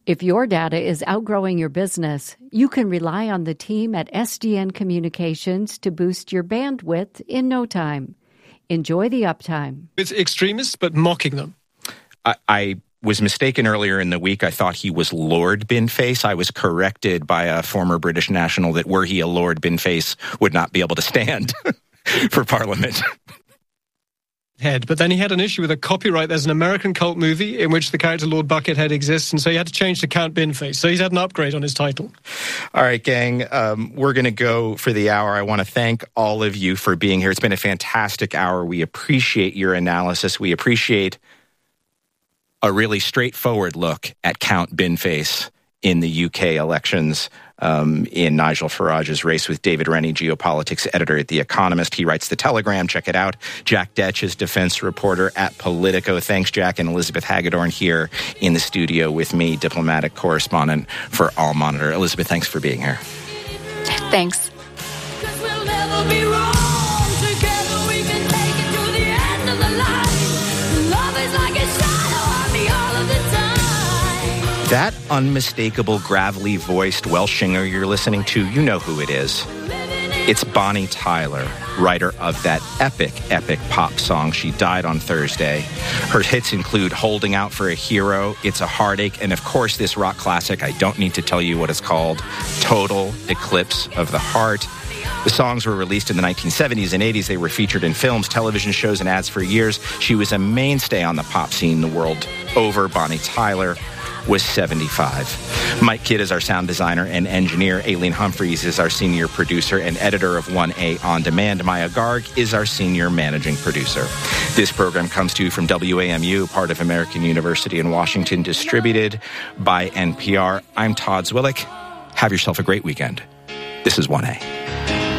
If your data is outgrowing your business, you can rely on the team at SDN Communications to boost your bandwidth in no time. Enjoy the uptime. It's extremists, but mocking them. I was mistaken earlier in the week. I thought he was Lord Binface. I was corrected by a former British national that were he a Lord, Binface would not be able to stand for Parliament. But then he had an issue with a copyright. There's an American cult movie in which the character Lord Buckethead exists, and so he had to change to Count Binface. So he's had an upgrade on his title. All right, gang, we're going to go for the hour. I want to thank all of you for being here. It's been a fantastic hour. We appreciate your analysis. We appreciate a really straightforward look at Count Binface in the UK elections, in Nigel Farage's race with David Rennie, geopolitics editor at The Economist. He writes The Telegram. Check it out. Jack Detch is defense reporter at Politico. Thanks, Jack. And Elizabeth Hagedorn here in the studio with me, diplomatic correspondent for All Monitor. Elizabeth, thanks for being here. Thanks. That unmistakable, gravelly-voiced Welshinger you're listening to, you know who it is. It's Bonnie Tyler, writer of that epic pop song. She died on Thursday. Her hits include Holding Out for a Hero, It's a Heartache, and of course this rock classic, I don't need to tell you what it's called, Total Eclipse of the Heart. The songs were released in the 1970s and 80s. They were featured in films, television shows, and ads for years. She was a mainstay on the pop scene the world over. Bonnie Tyler was 75. Mike Kidd is our sound designer and engineer. Aileen Humphreys is our senior producer and editor of 1A On Demand. Maya Garg is our senior managing producer. This program comes to you from WAMU, part of American University in Washington, distributed by NPR. I'm Todd Zwillich. Have yourself a great weekend. This is 1A.